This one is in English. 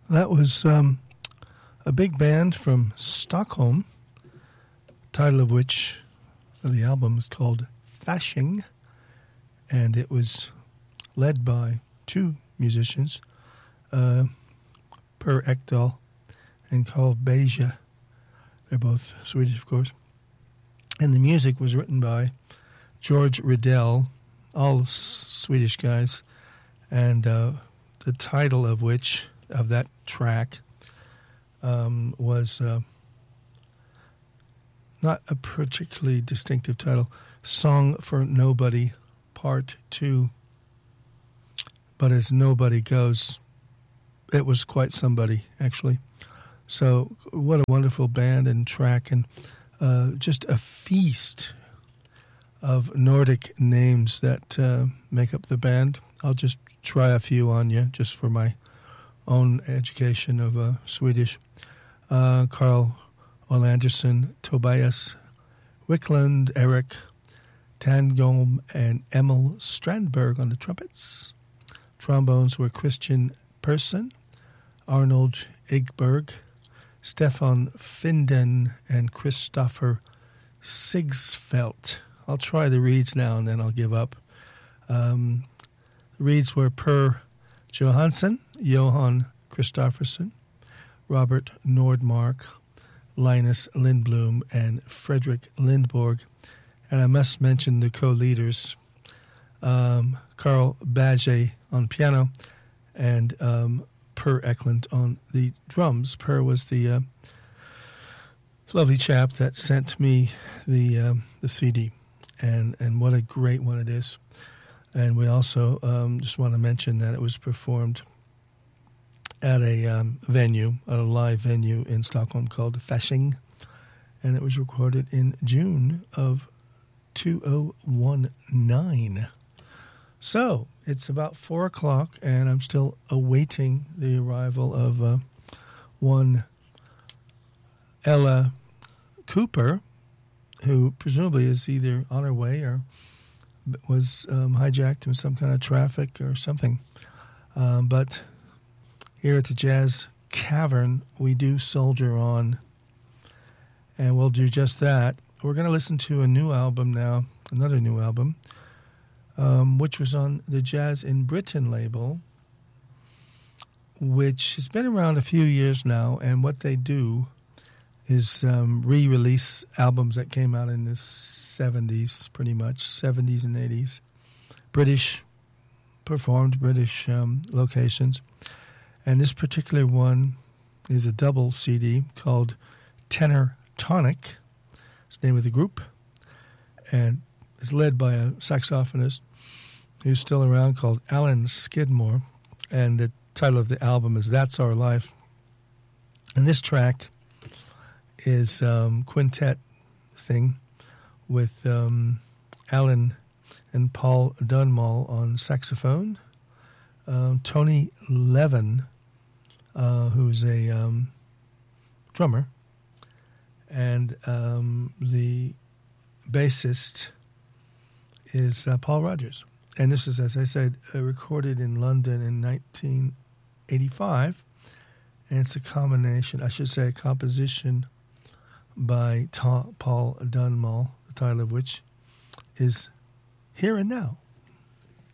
That was a big band from Stockholm, title of which the album is called Fasching, and it was led by two musicians, Per Ekdahl and Carl Beja. They're both Swedish, of course. And the music was written by George Riddell, all Swedish guys, and the title of which, of that track, was not a particularly distinctive title, Song for Nobody, Part 2. But as nobody goes, it was quite somebody, actually. So what a wonderful band and track, and just a feast of Nordic names that make up the band. I'll just try a few on you, just for my own education of Swedish. Carl Olanderson, Tobias Wiklund, Eric Tangholm, and Emil Strandberg on the trumpets. Trombones were Christian Persson, Arnold Igberg, Stefan Finden, and Christopher Sigsfeldt. I'll try the reeds now and then I'll give up. The reeds were Per Johansson, Johan Kristofferson, Robert Nordmark, Linus Lindblom, and Frederick Lindborg. And I must mention the co-leaders, Carl Bage on piano and Per Eklund on the drums. Per was the lovely chap that sent me the CD, and what a great one it is. And we also just want to mention that it was performed at a venue, a live venue in Stockholm called Fasching, and it was recorded in June of 2019. So it's about 4 o'clock, and I'm still awaiting the arrival of one Ella Cooper, who presumably is either on her way or was hijacked in some kind of traffic or something. But here at the Jazz Cavern, we do soldier on, and we'll do just that. We're going to listen to a new album now, another new album, which was on the Jazz in Britain label, which has been around a few years now, and what they do is re-release albums that came out in the 70s, pretty much, 70s and 80s. British locations. And this particular one is a double CD called Tenor Tonic. It's the name of the group. And it's led by a saxophonist who's still around called Alan Skidmore. And the title of the album is That's Our Life. And this track is quintet thing with Alan and Paul Dunmall on saxophone, Tony Levin, who's a drummer, and the bassist is Paul Rogers. And this is, as I said, recorded in London in 1985, and it's a combination, I should say a composition by Paul Dunmall, the title of which is Here and Now.